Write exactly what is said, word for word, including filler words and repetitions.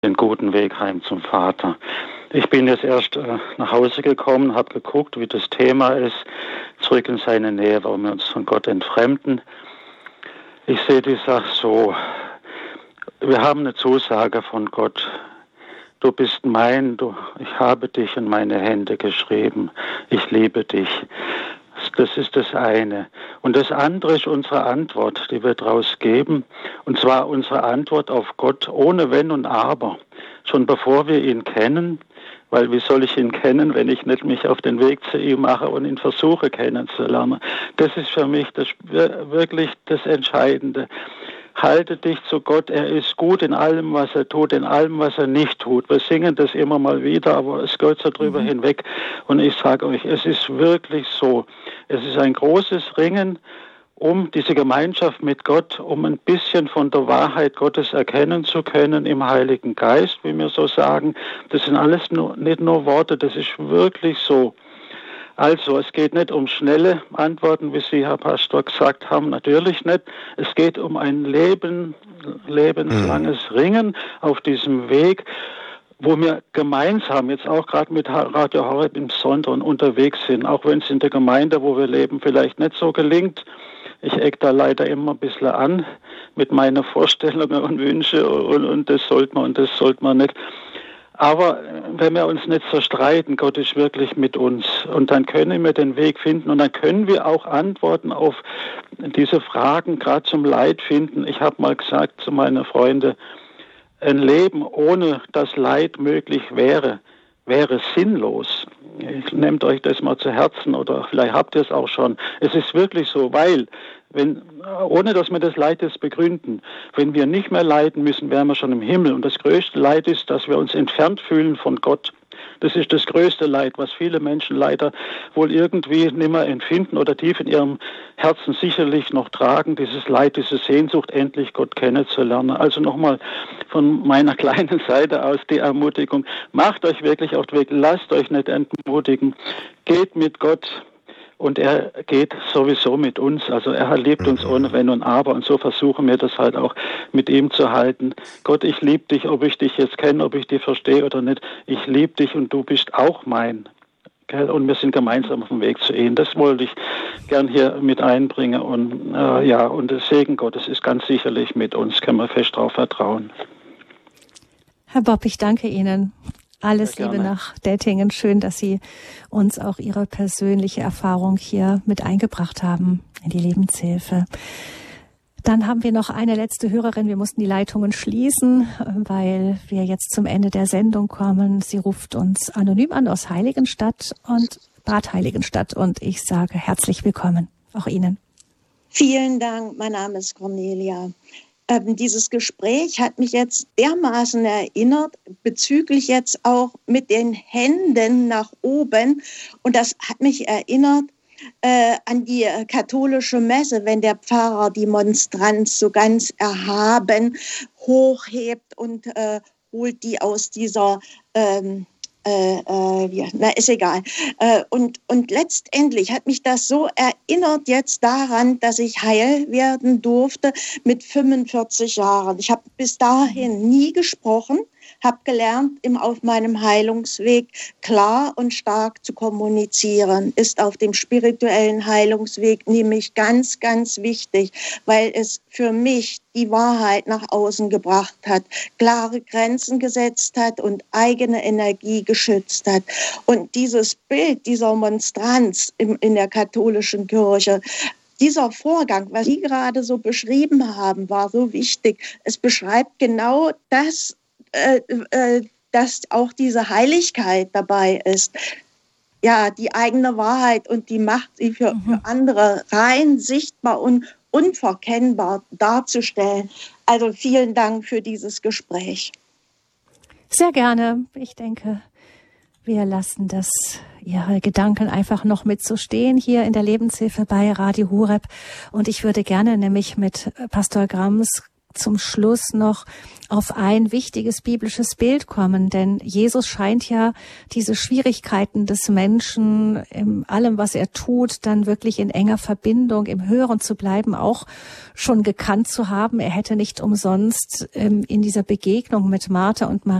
den guten Weg heim zum Vater. Ich bin jetzt erst äh, nach Hause gekommen, habe geguckt, wie das Thema ist, zurück in seine Nähe, warum wir uns von Gott entfremden. Ich sehe die Sache so, wir haben eine Zusage von Gott. Du bist mein, du, ich habe dich in meine Hände geschrieben, ich liebe dich. Das ist das eine. Und das andere ist unsere Antwort, die wir daraus geben. Und zwar unsere Antwort auf Gott ohne Wenn und Aber. Schon bevor wir ihn kennen, weil wie soll ich ihn kennen, wenn ich nicht mich auf den Weg zu ihm mache und ihn versuche kennenzulernen. Das ist für mich das, wirklich das Entscheidende. Halte dich zu Gott, er ist gut in allem, was er tut, in allem, was er nicht tut. Wir singen das immer mal wieder, aber es geht so drüber mhm. hinweg. Und ich sage euch, es ist wirklich so. Es ist ein großes Ringen um diese Gemeinschaft mit Gott, um ein bisschen von der Wahrheit Gottes erkennen zu können im Heiligen Geist, wie wir so sagen. Das sind alles nur, nicht nur Worte, das ist wirklich so. Also, es geht nicht um schnelle Antworten, wie Sie, Herr Pastor, gesagt haben, natürlich nicht. Es geht um ein Leben, lebenslanges Ringen auf diesem Weg, wo wir gemeinsam jetzt auch gerade mit Radio Horeb im Besonderen unterwegs sind, auch wenn es in der Gemeinde, wo wir leben, vielleicht nicht so gelingt. Ich eck da leider immer ein bisschen an mit meinen Vorstellungen und Wünschen und, und das sollte man und das sollte man nicht. Aber wenn wir uns nicht zerstreiten, Gott ist wirklich mit uns und dann können wir den Weg finden und dann können wir auch Antworten auf diese Fragen gerade zum Leid finden. Ich habe mal gesagt zu meinen Freunden, ein Leben ohne das Leid möglich wäre, wäre sinnlos. Nehmt euch das mal zu Herzen oder vielleicht habt ihr es auch schon. Es ist wirklich so, weil wenn, ohne dass wir das Leid jetzt begründen, wenn wir nicht mehr leiden müssen, wären wir schon im Himmel. Und das größte Leid ist, dass wir uns entfernt fühlen von Gott. Das ist das größte Leid, was viele Menschen leider wohl irgendwie nicht mehr empfinden oder tief in ihrem Herzen sicherlich noch tragen, dieses Leid, diese Sehnsucht, endlich Gott kennenzulernen. Also nochmal von meiner kleinen Seite aus die Ermutigung, macht euch wirklich auf den Weg, lasst euch nicht entmutigen, geht mit Gott. Und er geht sowieso mit uns, also er liebt uns ohne Wenn und Aber und so versuchen wir das halt auch mit ihm zu halten. Gott, ich liebe dich, ob ich dich jetzt kenne, ob ich dich verstehe oder nicht. Ich liebe dich und du bist auch mein. Und wir sind gemeinsam auf dem Weg zu ihm. Das wollte ich gern hier mit einbringen. Und äh, ja, und der Segen Gottes ist ganz sicherlich mit uns, können wir fest darauf vertrauen. Herr Bob, ich danke Ihnen. Alles Liebe nach Dettingen. Schön, dass Sie uns auch Ihre persönliche Erfahrung hier mit eingebracht haben in die Lebenshilfe. Dann haben wir noch eine letzte Hörerin. Wir mussten die Leitungen schließen, weil wir jetzt zum Ende der Sendung kommen. Sie ruft uns anonym an aus Heiligenstadt und Bad Heiligenstadt. Und ich sage herzlich willkommen, auch Ihnen. Vielen Dank. Mein Name ist Cornelia. Ähm, dieses Gespräch hat mich jetzt dermaßen erinnert, bezüglich jetzt auch mit den Händen nach oben. Und das hat mich erinnert äh, an die äh, katholische Messe, wenn der Pfarrer die Monstranz so ganz erhaben hochhebt und äh, holt die aus dieser... Ähm, Äh, äh, ja, na, ist egal. Äh, und, und letztendlich hat mich das so erinnert jetzt daran, dass ich heil werden durfte mit fünfundvierzig Jahren. Ich habe bis dahin nie gesprochen, habe gelernt, im, auf meinem Heilungsweg klar und stark zu kommunizieren. Ist auf dem spirituellen Heilungsweg nämlich ganz, ganz wichtig, weil es für mich die Wahrheit nach außen gebracht hat, klare Grenzen gesetzt hat und eigene Energie geschützt hat. Und dieses Bild dieser Monstranz im, in der katholischen Kirche, dieser Vorgang, was Sie gerade so beschrieben haben, war so wichtig. Es beschreibt genau das, äh, äh, dass auch diese Heiligkeit dabei ist. Ja, die eigene Wahrheit und die Macht, sie für, mhm. für andere rein sichtbar und unverkennbar darzustellen. Also vielen Dank für dieses Gespräch. Sehr gerne. Ich denke, wir lassen das, Ihre Gedanken einfach noch mit so stehen hier in der Lebenshilfe bei Radio Horeb. Und ich würde gerne nämlich mit Pastor Grams zum Schluss noch auf ein wichtiges biblisches Bild kommen, denn Jesus scheint ja diese Schwierigkeiten des Menschen in allem, was er tut, dann wirklich in enger Verbindung, im Hören zu bleiben, auch schon gekannt zu haben. Er hätte nicht umsonst ähm, in dieser Begegnung mit Martha und Maria